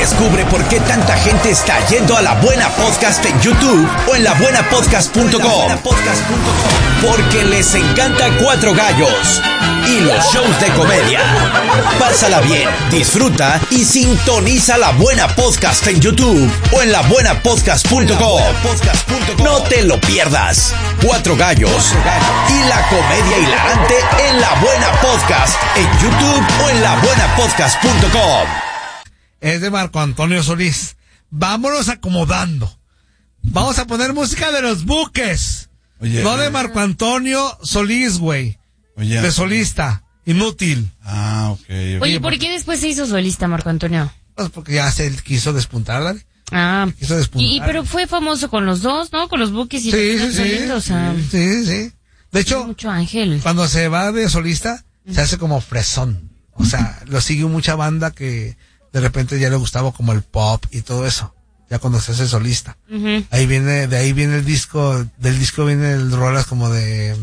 Descubre por qué tanta gente está yendo a La Buena Podcast en YouTube o en labuenapodcast.com. Porque les encanta Cuatro Gallos y los shows de comedia. Pásala bien, disfruta y sintoniza La Buena Podcast en YouTube o en labuenapodcast.com. No te lo pierdas. Cuatro Gallos y la comedia hilarante en La Buena Podcast en YouTube o en labuenapodcast.com. Es de Marco Antonio Solís. Vámonos acomodando. Vamos a poner música de los Buques. Oye, no de Marco Antonio Solís, güey. Oye, de solista. Inútil. Ah, ok. Oye, ¿por qué después se hizo solista Marco Antonio? Pues porque ya se quiso despuntar, ¿vale? Ah. Quiso despuntar. Pero fue famoso con los dos, ¿no? Con los Buques y sí. o sea, Sí. De hecho, mucho ángel. Cuando se va de solista, se hace como fresón. O sea, lo sigue mucha banda que de repente ya le gustaba como el pop y todo eso. Ya cuando se hace solista. Uh-huh. De ahí viene el disco, del disco viene el rolas como de,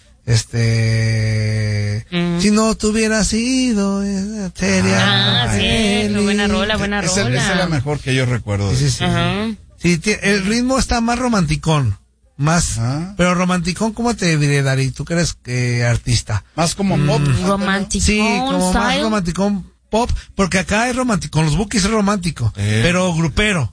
si no tuviera sido, sería sí, buena rola. Esa es la mejor que yo recuerdo. Sí. Uh-huh. Sí, el ritmo está más romanticón. Pero romanticón, ¿cómo te diré, Dari? ¿Tú que eres artista? Más como pop. Romanticón. Sí, como style. más romanticón pop, porque acá es romántico, con los Bukis es romántico, pero grupero.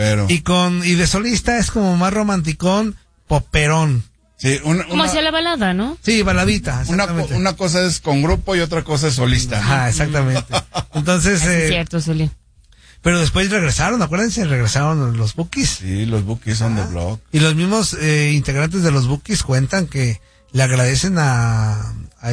Y de solista es como más romanticón, poperón. Sí, como hacia la balada, ¿no? Sí, baladita. Una cosa es con grupo y otra cosa es solista. Ajá, exactamente. Entonces, es cierto, Zuli. Pero después regresaron, acuérdense, regresaron los Bukis. Sí, los Bukis on the block. Y los mismos integrantes de los Bukis cuentan que le agradecen a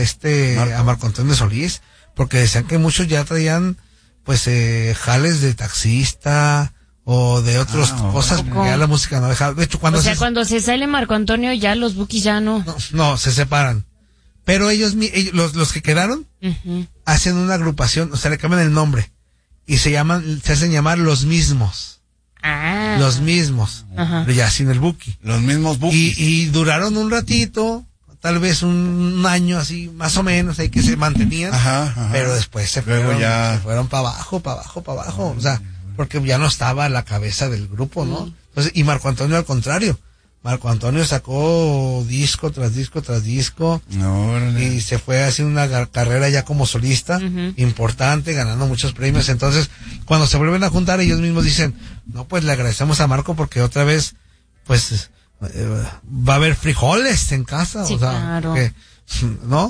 Marco Antonio Solís, porque decían que muchos ya traían pues jales de taxista o de otras cosas, porque ya la música no dejaba. De hecho, cuando se sale Marco Antonio, ya los Bukis ya no. No, se separan. Pero ellos los que quedaron, uh-huh, hacen una agrupación, o sea, le cambian el nombre y se hacen llamar Los Mismos. Los Mismos, uh-huh, pero ya sin el Buki. Los mismos Bukis. Y duraron un ratito, tal vez un año así, más o menos, ahí que se mantenían. Ajá. Pero después se fueron para abajo. O sea, porque ya no estaba a la cabeza del grupo, ¿no? Entonces, y Marco Antonio al contrario. Marco Antonio sacó disco tras disco. Y se fue haciendo una carrera ya como solista, uh-huh, importante, ganando muchos premios. Entonces, cuando se vuelven a juntar, ellos mismos dicen, no, pues le agradecemos a Marco porque otra vez, pues, va a haber frijoles en casa. Sí, o sea, claro. ¿No?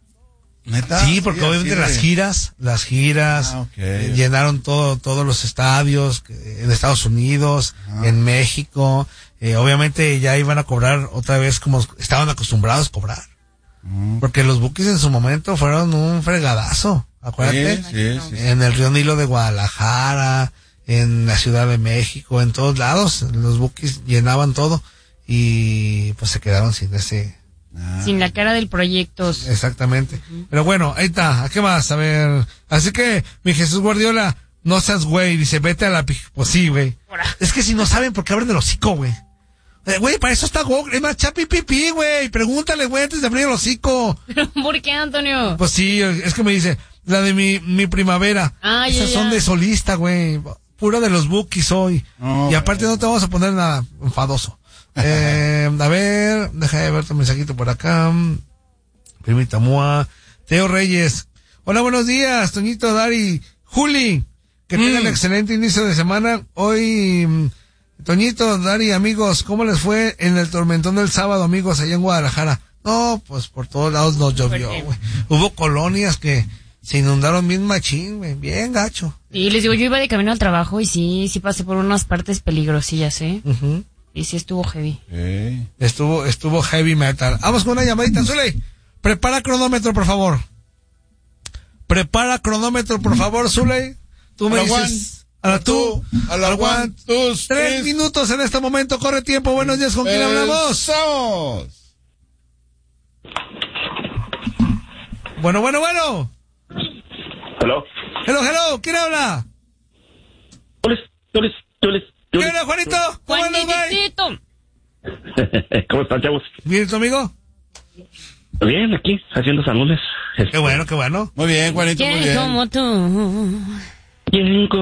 ¿Neta? Sí, porque obviamente las giras llenaron todos los estadios en Estados Unidos, en México. Obviamente ya iban a cobrar otra vez como estaban acostumbrados a cobrar. Porque los Bukis en su momento fueron un fregadazo, acuérdate. Sí. En el Río Nilo de Guadalajara, en la Ciudad de México, en todos lados, los Bukis llenaban todo y pues se quedaron sin sin la cara del proyecto. Exactamente. Pero bueno, ahí está. ¿A qué más? A ver. Así que, mi Jesús Guardiola, no seas güey. Dice, vete a la Pues sí, güey. Es que si no saben por qué abren el hocico, güey. Güey, para eso está Google. Es más, chapi pipí, güey. Pregúntale, güey, antes de abrir el hocico. ¿Por qué, Antonio? Pues sí, es que me dice, la de mi primavera. Esas son de solista, güey. Pura de los Bukis hoy. Y aparte no te vamos a poner nada enfadoso. A ver, deja de ver tu mensajito por acá. Primita Mua, Teo Reyes. Hola, buenos días, Toñito, Dari, Juli. Que tengan excelente inicio de semana. Hoy, Toñito, Dari, amigos, ¿cómo les fue en el tormentón del sábado, amigos, allá en Guadalajara? No, pues por todos lados nos llovió, güey. Hubo colonias que se inundaron bien machín, güey, bien gacho. Y les digo, yo iba de camino al trabajo y sí pasé por unas partes peligrosillas, Uh-huh. Y sí estuvo heavy. Estuvo heavy metal. Vamos con una llamadita, Zule. Prepara cronómetro, por favor. Zule. Tú me dices. A la 1, 2, 3 minutos en este momento. Corre tiempo. Buenos días. ¿Con quién hablamos? Bueno. Hello. ¿Quién habla? ¿Qué onda, Juanito? ¿Cómo andas, güey? ¿Cómo están, chavos? ¿Bien, tu amigo? Bien, aquí, haciendo saludos. Qué bueno. Muy bien, Juanito, muy bien. ¿Quién como tú? ¿Quién